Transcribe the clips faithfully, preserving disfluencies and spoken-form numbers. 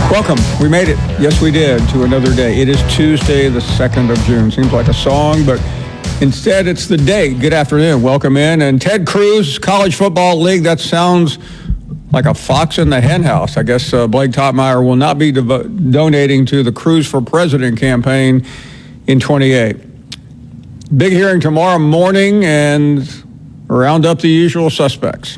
Welcome. We made it. Yes, we did, to another day. It is Tuesday, the second of June. Seems like a song, but instead it's the day. Good afternoon. Welcome in. And Ted Cruz, College Football League, that sounds like a fox in the hen house. I guess uh, Blake Toppmeyer will not be devo- donating to the Cruz for President campaign in twenty-eight. Big hearing tomorrow morning and round up the usual suspects.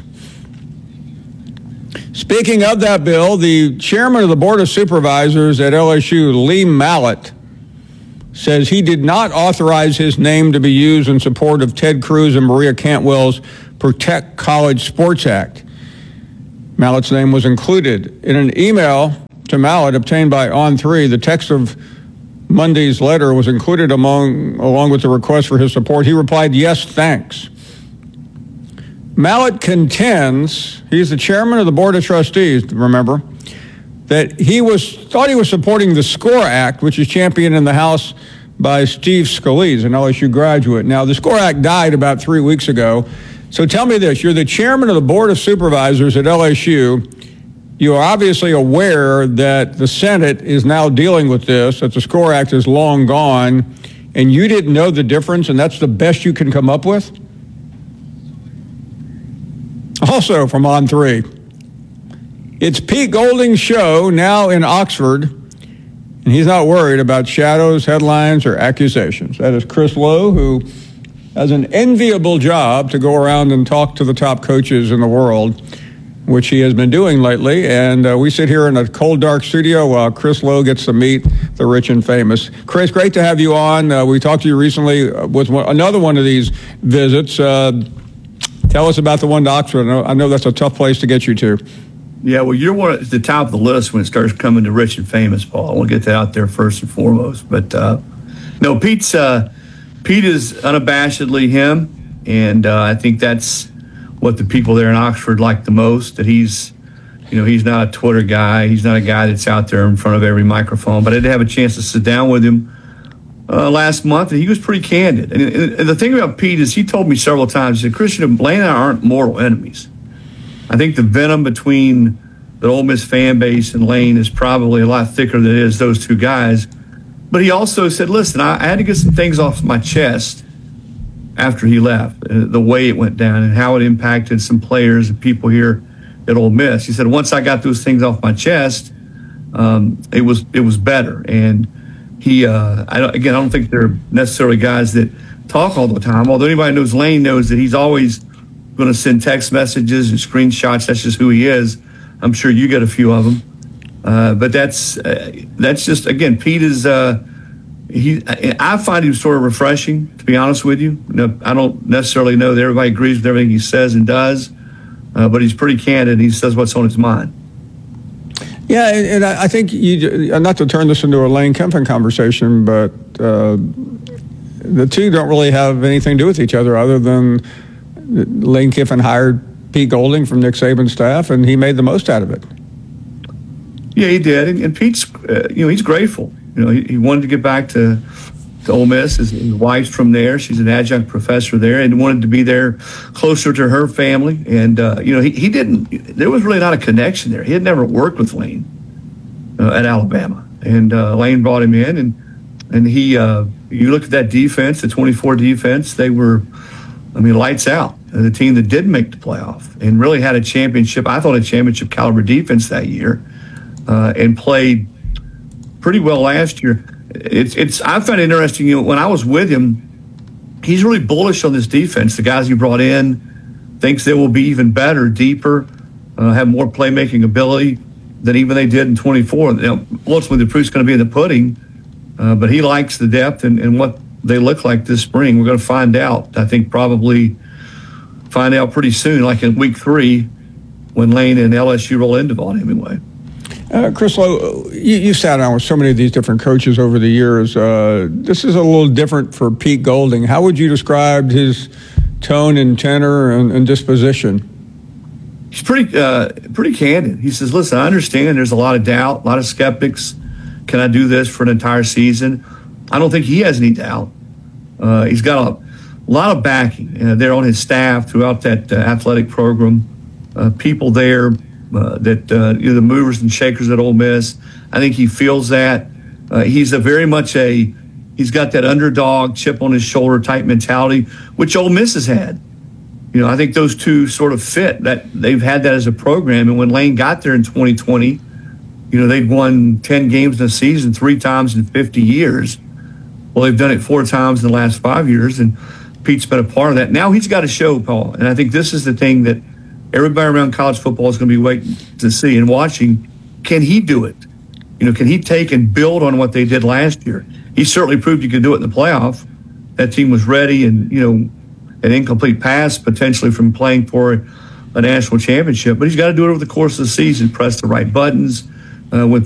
Speaking of that bill, the chairman of the Board of Supervisors at L S U, Lee Mallett, says he did not authorize his name to be used in support of Ted Cruz and Maria Cantwell's Protect College Sports Act. Mallett's name was included in an email to Mallett obtained by On three. The text of Monday's letter was included among along with the request for his support. He replied, "Yes, thanks." Mallett contends, he's the chairman of the Board of Trustees, remember, that he was thought he was supporting the SCORE Act, which is championed in the House by Steve Scalise, an L S U graduate. Now, the SCORE Act died about three weeks ago. So tell me this, you're the chairman of the Board of Supervisors at L S U. You are obviously aware that the Senate is now dealing with this, that the SCORE Act is long gone, and you didn't know the difference, and that's the best you can come up with? Also from On three, it's Pete Golding's show now in Oxford, and he's not worried about shadows, headlines, or accusations. That is Chris Lowe, who has an enviable job to go around and talk to the top coaches in the world, which he has been doing lately. And uh, we sit here in a cold, dark studio while Chris Lowe gets to meet the rich and famous. Chris, great to have you on. Uh, we talked to you recently with one, another one of these visits. Uh, Tell us about the one to Oxford. I know, I know that's a tough place to get you to. Yeah, well, you're one at the top of the list when it starts coming to rich and famous, Paul. We'll get that out there first and foremost. But uh, no, Pete's uh, Pete is unabashedly him, and uh, I think that's what the people there in Oxford like the most. That he's, you know, he's not a Twitter guy. He's not a guy that's out there in front of every microphone. But I did have a chance to sit down with him Uh, last month, and he was pretty candid. And, and, and the thing about Pete is he told me several times, he said, Christian, Lane and I aren't mortal enemies. I think the venom between the Ole Miss fan base and Lane is probably a lot thicker than it is those two guys. But he also said, listen, I, I had to get some things off my chest after he left, uh, the way it went down and how it impacted some players and people here at Ole Miss. He said, once I got those things off my chest, um, it was it was better. And He, uh, I don't, again, I don't think they're necessarily guys that talk all the time. Although anybody knows Lane knows that he's always going to send text messages and screenshots. That's just who he is. I'm sure you get a few of them. Uh, but that's uh, that's just, again, Pete is, uh, he. I find him sort of refreshing, to be honest with you. You know, I don't necessarily know that everybody agrees with everything he says and does, uh, but he's pretty candid and he says what's on his mind. Yeah, and I think you, not to turn this into a Lane Kiffin conversation, but uh, the two don't really have anything to do with each other other than Lane Kiffin hired Pete Golding from Nick Saban's staff, and he made the most out of it. Yeah, he did, and, and Pete's, uh, you know, he's grateful. You know, he, he wanted to get back to, to Ole Miss. His, his wife's from there; she's an adjunct professor there, and wanted to be there closer to her family. And uh, you know, he, he didn't. There was really not a connection there. He had never worked with Lane uh, at Alabama, and uh, Lane brought him in, and and he. Uh, you look at that defense, the twenty-four defense. They were, I mean, lights out. Uh, the team that did make the playoff and really had a championship. I thought a championship caliber defense that year, uh, and played pretty well last year. It's it's. I found it interesting. You know, when I was with him, he's really bullish on this defense. The guys he brought in thinks they will be even better, deeper, uh, have more playmaking ability than even they did in twenty-four. You know, ultimately, the proof's going to be in the pudding. Uh, but he likes the depth and, and what they look like this spring. We're going to find out. I think probably find out pretty soon, like in week three, when Lane and L S U roll into Vaughn Hemingway. Uh, Chris Lowe, you, you sat down with so many of these different coaches over the years. Uh, this is a little different for Pete Golding. How would you describe his tone and tenor and, and disposition? He's pretty uh, pretty candid. He says, listen, I understand there's a lot of doubt, a lot of skeptics. Can I do this for an entire season? I don't think he has any doubt. Uh, he's got a lot of backing uh, there on his staff throughout that uh, athletic program. Uh, people there uh, that uh, you know, the movers and shakers at Ole Miss. I think he feels that. Uh, he's a very much a he's got that underdog chip on his shoulder type mentality, which Ole Miss has had. You know, I think those two sort of fit. That they've had that as a program, and when Lane got there in twenty twenty, you know, they'd won ten games in a season three times in fifty years. Well, they've done it four times in the last five years, and Pete's been a part of that. Now he's got to show, Paul, and I think this is the thing that everybody around college football is going to be waiting to see and watching. Can he do it? You know, can he take and build on what they did last year? He certainly proved he could do it in the playoff. That team was ready, and, you know, an incomplete pass potentially from playing for a national championship. But he's got to do it over the course of the season, press the right buttons uh, with